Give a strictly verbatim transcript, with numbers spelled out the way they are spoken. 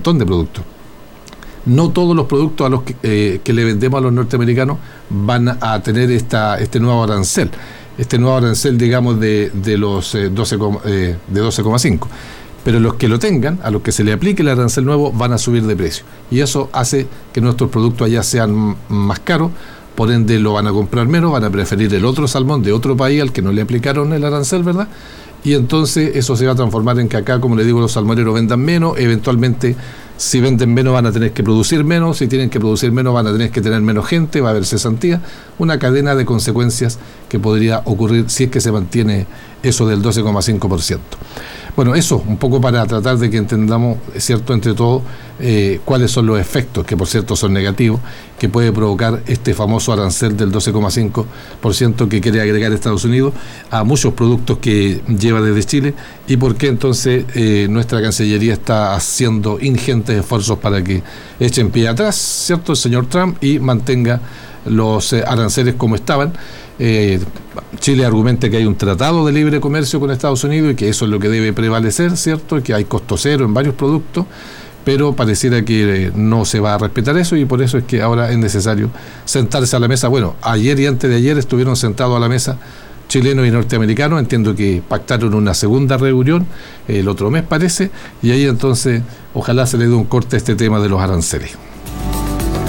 montón de productos. No todos los productos a los que, eh, que le vendemos a los norteamericanos van a tener esta, este nuevo arancel. Este nuevo arancel, digamos, de, de los eh, doce, eh, de doce coma cinco. Pero los que lo tengan, a los que se le aplique el arancel nuevo, van a subir de precio. Y eso hace que nuestros productos allá sean más caros, por ende lo van a comprar menos, van a preferir el otro salmón de otro país al que no le aplicaron el arancel, ¿verdad? Y entonces eso se va a transformar en que acá, como le digo, los salmoneros vendan menos, eventualmente si venden menos van a tener que producir menos, si tienen que producir menos van a tener que tener menos gente, va a haber cesantía, una cadena de consecuencias que podría ocurrir si es que se mantiene eso del doce coma cinco por ciento. Bueno, eso, un poco para tratar de que entendamos, es cierto, entre todos, eh, cuáles son los efectos, que por cierto son negativos, que puede provocar este famoso arancel del doce coma cinco por ciento que quiere agregar Estados Unidos a muchos productos que lleva desde Chile, y por qué entonces eh, nuestra Cancillería está haciendo ingentes esfuerzos para que echen pie atrás, ¿cierto?, el señor Trump, y mantenga los eh, aranceles como estaban. Eh, Chile argumenta que hay un tratado de libre comercio con Estados Unidos y que eso es lo que debe prevalecer, ¿cierto?, que hay costo cero en varios productos, pero pareciera que eh, no se va a respetar eso, y por eso es que ahora es necesario sentarse a la mesa. Bueno, ayer y antes de ayer estuvieron sentados a la mesa chilenos y norteamericanos, entiendo que pactaron una segunda reunión el otro mes parece, y ahí entonces ojalá se le dé un corte a este tema de los aranceles.